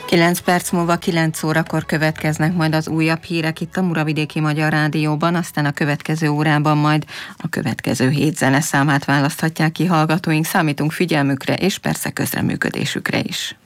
9 perc múlva 9 órakor következnek majd az újabb hírek itt a Muravidéki Magyar Rádióban, aztán a következő órában majd a következő hét zeneszámát választhatják ki hallgatóink. Számítunk figyelmükre és persze közreműködésükre is.